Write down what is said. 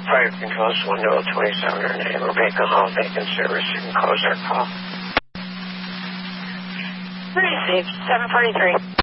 Fire control is 1027 or name or Bacon Hall, Bacon Service. You can close our call. Received, 743.